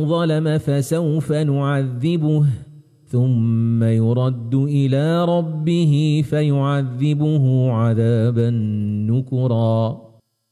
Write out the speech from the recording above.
ظلم فسوف نعذبه ثم يرد إلى ربه فيعذبه عذابا نكرا.